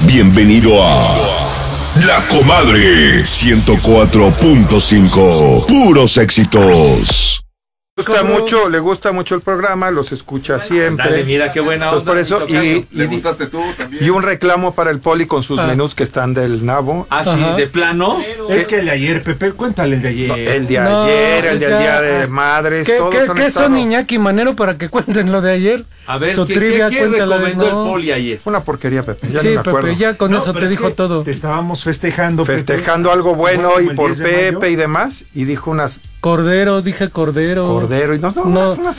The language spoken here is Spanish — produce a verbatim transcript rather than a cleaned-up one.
Bienvenido a La Comadre ciento cuatro punto cinco. Puros éxitos. Le gusta mucho, le gusta mucho el programa, los escucha siempre. Dale, mira qué buena onda. Entonces, por eso, y, ¿Le y, gustaste tú también? y un reclamo para el Poli con sus Ah. menús que están del nabo. Ah, sí, Ajá. de plano. Es que el de ayer, Pepe, cuéntale el de ayer. No, el de No, ayer, el del ya. día de madres, ¿Qué, todos qué, han qué estado. son Iñaki y Manero para que cuenten lo de ayer? A ver, Su ¿qué, trivia, qué, qué cuéntala de- recomendó no. el Poli ayer? Una porquería, Pepe, ya Sí, ni me acuerdo. Pepe, ya con No, eso pero te es dijo que todo. Te estábamos festejando. Pepe. Festejando algo bueno Como y el por diez de mayo. Pepe y demás, y dijo unas Cordero, dije cordero. cordero y no, no, No. unas